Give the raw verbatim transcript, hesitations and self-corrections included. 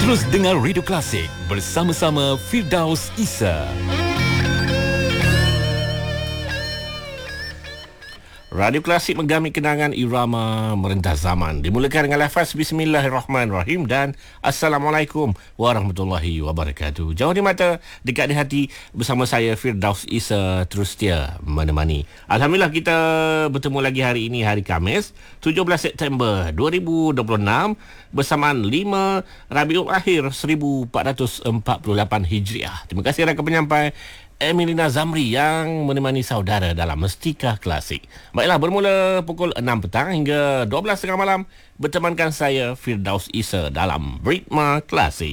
Terus dengar Radio Klasik bersama-sama Firdaus Isa. Radio Klasik menggamit kenangan irama merendah zaman. Dimulakan dengan lafaz Bismillahirrahmanirrahim dan Assalamualaikum warahmatullahi wabarakatuh. Jauh di mata, dekat di hati, bersama saya Firdaus Isa terus setia menemani. Alhamdulillah kita bertemu lagi hari ini, hari Khamis tujuh belas September dua ribu dua puluh enam bersamaan lima Rabiul Akhir seribu empat ratus empat puluh lapan Hijriah. Terima kasih rakan penyampai Emilina Zamri yang menemani saudara dalam Mestika Klasik. Baiklah, bermula pukul enam petang hingga dua belas tengah malam bertemankan saya Firdaus Isa dalam Ritma Klasik.